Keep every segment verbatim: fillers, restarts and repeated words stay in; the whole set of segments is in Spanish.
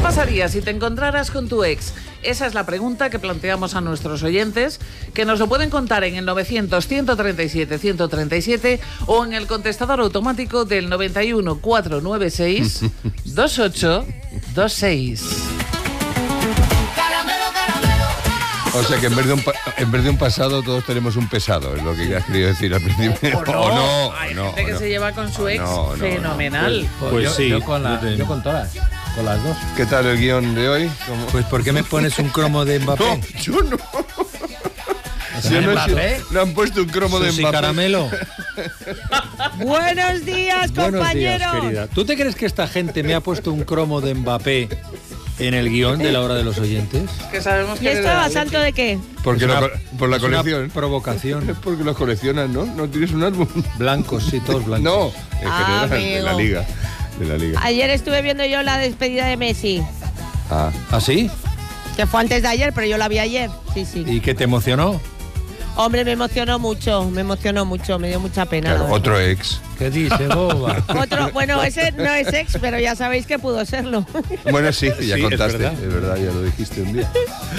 pasaría si te encontraras con tu ex? Esa es la pregunta que planteamos a nuestros oyentes, que nos lo pueden contar en el novecientos, ciento treinta y siete, ciento treinta y siete o en el contestador automático del noventa y uno, cuatrocientos noventa y seis, veintiocho veintiséis. O sea que en vez, de un pa- en vez de un pasado todos tenemos un pesado, es lo que has querido decir al principio. O no, O no, hay o no, gente o que no. se lleva con su O ex no, no, fenomenal. Pues, Pues yo, sí, yo con la, yo te- yo con todas, con las dos. ¿Qué tal el guión de hoy? ¿Cómo? Pues ¿por qué me pones un cromo de Mbappé? No, yo no. Yo no Mbappé? sé, le han puesto un cromo de Susi Mbappé. Caramelo. Buenos días, Buenos días, compañeros. querida. ¿Tú te crees que esta gente me ha puesto un cromo de Mbappé en el guión de la hora de los oyentes? Que sabemos que ¿Y esto eres a de santo de qué? Porque Es lo una- co- por la es una colección. provocación. Es porque los coleccionas, ¿no? ¿No tienes un álbum? Blancos, sí, todos blancos. No, en Ah, general, de la amigo. liga. De la liga. Ayer estuve viendo yo la despedida de Messi, Ah. ¿Ah, sí? que fue antes de ayer, pero yo la vi ayer. Sí, sí. ¿Y qué te emocionó? Hombre, me emocionó mucho, me emocionó mucho, me dio mucha pena. la Claro, verdad. otro ex. ¿Qué dice, boba? Otro, bueno, ese no es ex, pero ya sabéis que pudo serlo. Bueno, sí, ya Sí, es contaste. verdad. Es verdad, ya lo dijiste un día.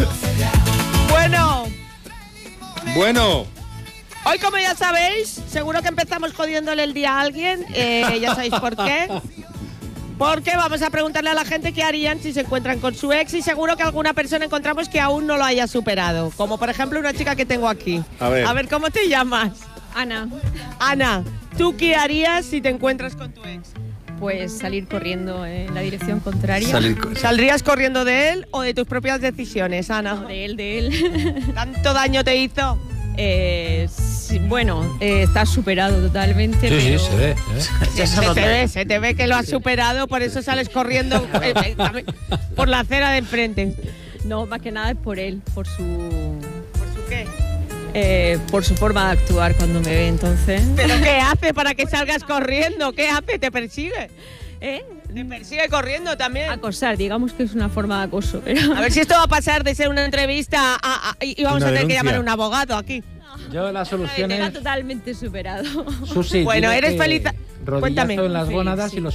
Bueno, Bueno, hoy como ya sabéis, seguro que empezamos jodiéndole el día a alguien, eh, ya sabéis por qué. Porque vamos a preguntarle a la gente qué harían si se encuentran con su ex y seguro que alguna persona encontramos que aún no lo haya superado. Como por ejemplo una chica que tengo aquí. A ver. A ver, ¿cómo te llamas? Ana, Ana, ¿tú qué harías si te encuentras con tu ex? pues salir corriendo en la dirección contraria. salir co- ¿Saldrías corriendo de él o de tus propias decisiones, Ana? De él, de él. ¿Tanto daño te hizo? Eh, sí, bueno, eh, está superado totalmente. Sí, sí, pero se ve. ¿eh? Se, se te ve, se te ve que lo has superado, por eso sales corriendo eh, eh, por la acera de enfrente. No, más que nada es por él, por su, ¿Por su qué? eh, por su forma de actuar cuando me ve, entonces. ¿Pero qué hace para que salgas corriendo? ¿Qué hace? ¿Te persigue? ¿Eh? ¿Te persigue corriendo también? Acosar, digamos que es una forma de acoso, pero... A ver si esto va a pasar de ser una entrevista a, a- y vamos Una a tener que denuncia. llamar a un abogado aquí. Yo la solución Está es... totalmente superado. Susi, Bueno, dile eres que feliz. Rodillazo Cuéntame. en las Sí, gónadas sí. y los